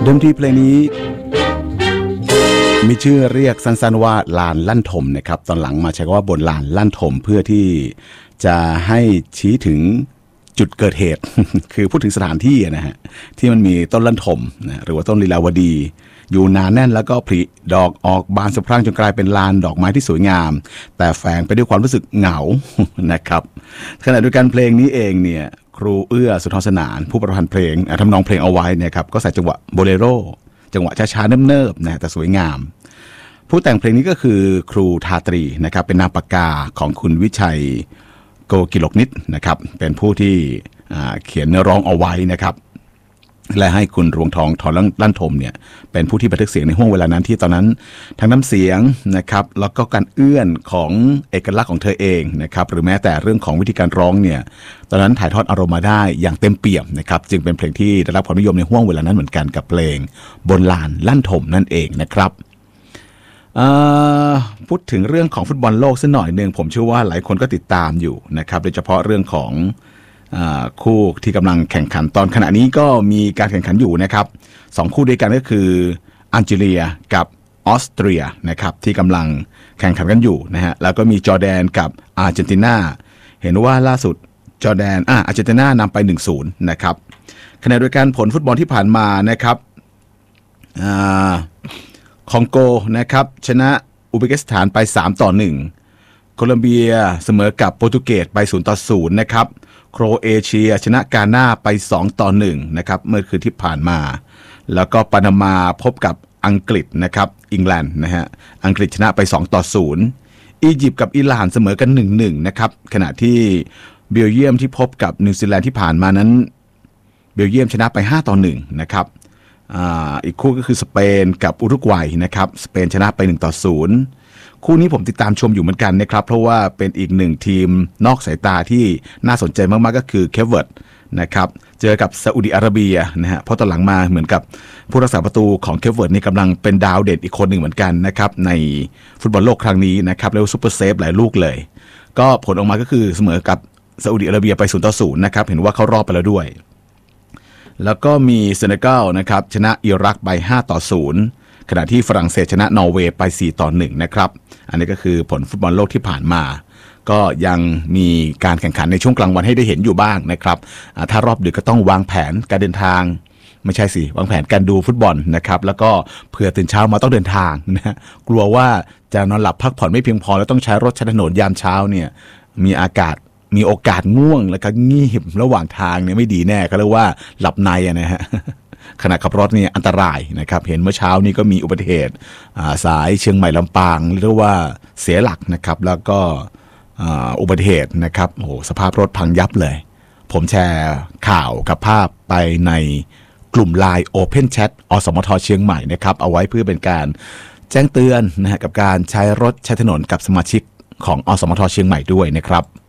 ดิมทีเพลงนี้มีชื่อเรียกสั้นๆว่าลานลั่นทมนะครับตอนหลังมาใช้คำว่าบนลานลั่นทมเพื่อที่จะให้ชี้ถึงจุดเกิดเหตุ คือพูดถึงสถานที่นะฮะที่มันมีต้นลั่นทมนะหรือว่าต้นลีลาวดีอยู่หนาแน่นแล้วก็ผลิดอกออกบานสะพรั่งจนกลายเป็นลานดอกไม้ที่สวยงามแต่แฝงไปด้วยความรู้สึกเหงา นะครับขณะเดียวกันเพลงนี้เองเนี่ยครูเอื้อสุนทรสนานผู้ประพันธ์เพลงทำนองเพลงเอาไว้นะครับก็ใส่จังหวะโบเลโรจังหวะช้าๆเนิบๆนะแต่สวยงามผู้แต่งเพลงนี้ก็คือครูทาตรีนะครับเป็นนามปากกาของคุณวิชัยโกกิโลกนิดนะครับเป็นผู้ที่เขียนเนื้อร้องเอาไว้นะครับและให้คุณรวงทองทองลั่นทมเนี่ยเป็นผู้ที่บันทึกเสียงในห้วงเวลานั้นที่ตอนนั้นทั้งน้ำเสียงนะครับแล้วก็การเอื้อนของเอกลักษณ์ของเธอเองนะครับหรือแม้แต่เรื่องของวิธีการร้องเนี่ยตอนนั้นถ่ายทอดอารมณ์มาได้อย่างเต็มเปี่ยมนะครับจึงเป็นเพลงที่ได้รับความนิยมในห้วงเวลานั้นเหมือนกันกับเพลงบนลานลั่นทมนั่นเองนะครับพูดถึงเรื่องของฟุตบอลโลกสักหน่อยนึงผมเชื่อว่าหลายคนก็ติดตามอยู่นะครับโดยเฉพาะเรื่องของคู่ที่กำลังแข่งขันตอนขณะนี้ก็มีการแข่งขันอยู่นะครับ2คู่ด้วยกันก็คืออัลจีเรียกับออสเตรียนะครับที่กำลังแข่งขันกันอยู่นะฮะแล้วก็มีจอร์แดนกับอาร์เจนตินาเห็นว่าล่าสุดจอร์แดนอาร์เจนตินานำไป 1-0 นะครับขณะเดียวกันผลฟุตบอลที่ผ่านมานะครับคองโกนะครับชนะอุซเบกิสถานไป 3-1 โคลอมเบียเสมอกับโปรตุเกสไป 0-0 นะครับโครเอเชียชนะกาน่าไป 2-1 นะครับเมื่อคืนที่ผ่านมาแล้วก็ปานามาพบกับอังกฤษนะครับอังกฤษนะฮะอังกฤษชนะไป 2-0 อียิปต์กับอิหร่านเสมอกัน 1-1 นะครับขณะที่เบลเยียมที่พบกับนิวซีแลนด์ที่ผ่านมานั้นเบลเยียมชนะไป 5-1 นะครับอีกคู่ก็คือสเปนกับอุรุกวัยนะครับสเปนชนะไป 1-0 คู่นี้ผมติดตามชมอยู่เหมือนกันนะครับเพราะว่าเป็นอีกหนึ่งทีมนอกสายตาที่น่าสนใจมากๆก็คือเคปเวิร์ดนะครับเจอกับซาอุดิอาระเบียนะฮะเพราะตอนหลังมาเหมือนกับผู้รักษาประตูของเคปเวิร์ดนี่กำลังเป็นดาวเด่นอีกคนหนึ่งเหมือนกันนะครับในฟุตบอลโลกครั้งนี้นะครับแล้วซุปเปอร์เซฟหลายลูกเลยก็ผลออกมาก็คือเสมอกับซาอุดิอาระเบียไป 0-0 นะครับเห็นว่าเขารอบไปแล้วด้วยแล้วก็มีเซเนกัลนะครับชนะอิรักไป 5-0 ขณะที่ฝรั่งเศสชนะนอร์เวย์ไป 4-1 นะครับอันนี้ก็คือผลฟุตบอลโลกที่ผ่านมาก็ยังมีการแข่งขันในช่วงกลางวันให้ได้เห็นอยู่บ้างนะครับถ้ารอบดึกก็ต้องวางแผนการเดินทางไม่ใช่สิวางแผนการดูฟุตบอลนะครับแล้วก็เผื่อตื่นเช้ามาต้องเดินทางนะกลัวว่าจะนอนหลับพักผ่อนไม่เพียงพอแล้วต้องใช้รถใช้ถนนยามเช้าเนี่ยมีโอกาสง่วงแล้วก็งีบระหว่างทางเนี่ยไม่ดีแน่ก็เรียกว่าหลับในนะฮะขณะขับรถเนี่ยอันตรายนะครับเห็นเมื่อเช้านี้ก็มีอุบัติเหตุสายเชียงใหม่ลำปางเรียกว่าเสียหลักนะครับแล้วก็อุบัติเหตุนะครับโอ้โหสภาพรถพังยับเลยผมแชร์ข่าวกับภาพไปในกลุ่ม LINE Open Chat อสมทเชียงใหม่นะครับเอาไว้เพื่อเป็นการแจ้งเตือนนะฮะกับการใช้รถใช้ถนนกับสมาชิกของอสมทเชียงใหม่ด้วยนะครับ